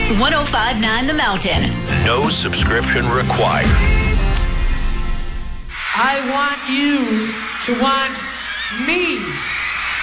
1059 The Mountain. No subscription required. I want you to want me.